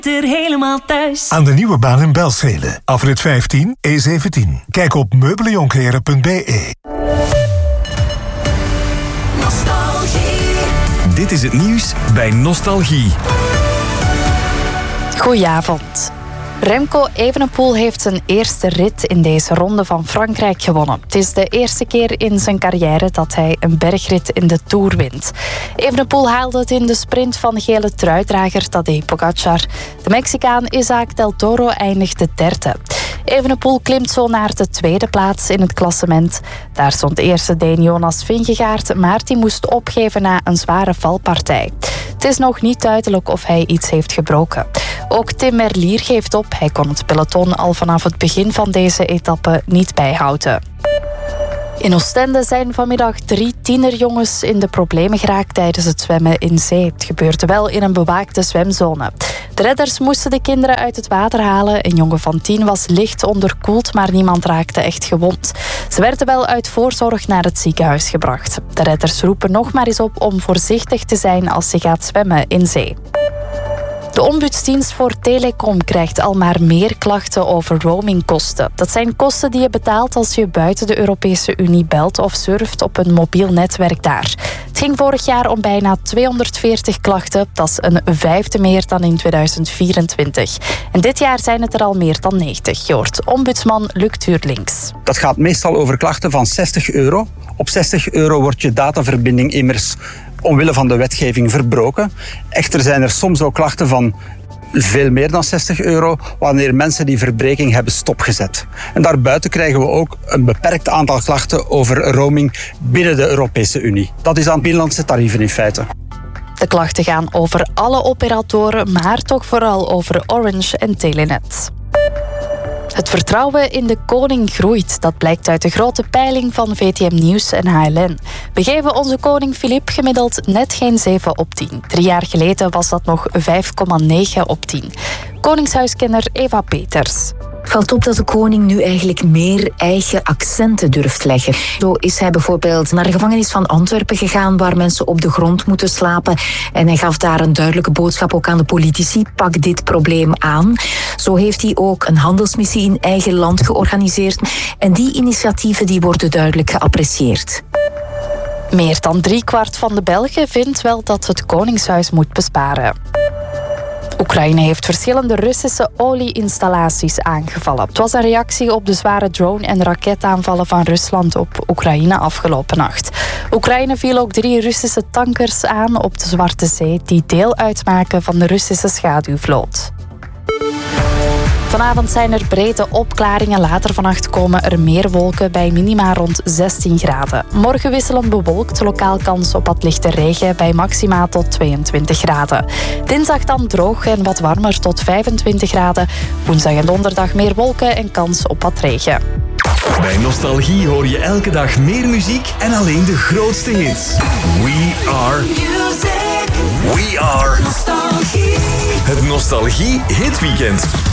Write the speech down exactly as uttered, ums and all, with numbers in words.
Er helemaal thuis. Aan de nieuwe baan in Belschelen. Afrit vijftien, E zeventien. Kijk op meubeljonkleren punt b e. Nostalgie. Dit is het nieuws bij Nostalgie. Goedenavond. Remco Evenepoel heeft zijn eerste rit in deze ronde van Frankrijk gewonnen. Het is de eerste keer in zijn carrière dat hij een bergrit in de Tour wint. Evenepoel haalde het in de sprint van de gele truidrager Tadej Pogacar. De Mexicaan Isaac del Toro eindigde derde. Evenepoel klimt zo naar de tweede plaats in het klassement. Daar stond eerste Deen Jonas Vingegaard, maar die moest opgeven na een zware valpartij. Het is nog niet duidelijk of hij iets heeft gebroken. Ook Tim Merlier geeft op. Hij kon het peloton al vanaf het begin van deze etappe niet bijhouden. In Oostende zijn vanmiddag drie tienerjongens in de problemen geraakt tijdens het zwemmen in zee. Het gebeurde wel in een bewaakte zwemzone. De redders moesten de kinderen uit het water halen. Een jongen van tien was licht onderkoeld, maar niemand raakte echt gewond. Ze werden wel uit voorzorg naar het ziekenhuis gebracht. De redders roepen nog maar eens op om voorzichtig te zijn als je gaat zwemmen in zee. De ombudsdienst voor telecom krijgt al maar meer klachten over roamingkosten. Dat zijn kosten die je betaalt als je buiten de Europese Unie belt of surft op een mobiel netwerk daar. Het ging vorig jaar om bijna tweehonderdveertig klachten. Dat is een vijfde meer dan in tweeduizend vierentwintig. En dit jaar zijn het er al meer dan negentig. Je hoort ombudsman Luc Tuurlings. Dat gaat meestal over klachten van zestig euro. Op zestig euro wordt je dataverbinding immers omwille van de wetgeving verbroken. Echter zijn er soms ook klachten van veel meer dan zestig euro, wanneer mensen die verbreking hebben stopgezet. En daarbuiten krijgen we ook een beperkt aantal klachten over roaming binnen de Europese Unie. Dat is aan binnenlandse tarieven in feite. De klachten gaan over alle operatoren, maar toch vooral over Orange en Telenet. Het vertrouwen in de koning groeit. Dat blijkt uit de grote peiling van V T M Nieuws en H L N. We geven onze koning Filip gemiddeld net geen zeven op tien. Drie jaar geleden was dat nog vijf komma negen op tien. Koningshuiskenner Eva Peters. Het valt op dat de koning nu eigenlijk meer eigen accenten durft leggen. Zo is hij bijvoorbeeld naar de gevangenis van Antwerpen gegaan, waar mensen op de grond moeten slapen. En hij gaf daar een duidelijke boodschap ook aan de politici. Pak dit probleem aan. Zo heeft hij ook een handelsmissie in eigen land georganiseerd. En die initiatieven die worden duidelijk geapprecieerd. Meer dan driekwart van de Belgen vindt wel dat het Koningshuis moet besparen. Oekraïne heeft verschillende Russische olieinstallaties aangevallen. Het was een reactie op de zware drone- en raketaanvallen van Rusland op Oekraïne afgelopen nacht. Oekraïne viel ook drie Russische tankers aan op de Zwarte Zee die deel uitmaken van de Russische schaduwvloot. Vanavond zijn er brede opklaringen. Later vannacht komen er meer wolken bij minima rond zestien graden. Morgen wisselend bewolkt, lokaal kans op wat lichte regen bij maxima tot tweeëntwintig graden. Dinsdag dan droog en wat warmer tot vijfentwintig graden. Woensdag en donderdag meer wolken en kans op wat regen. Bij Nostalgie hoor je elke dag meer muziek en alleen de grootste hits. We are Music. We are Nostalgie. het Nostalgie Hitweekend.